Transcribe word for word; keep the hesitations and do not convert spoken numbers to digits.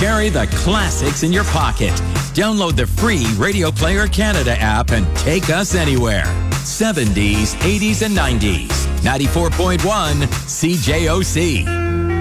carry the classics in your pocket. Download the free Radio Player Canada app and take us anywhere. seventies, eighties, and nineties. ninety-four point one C J O C.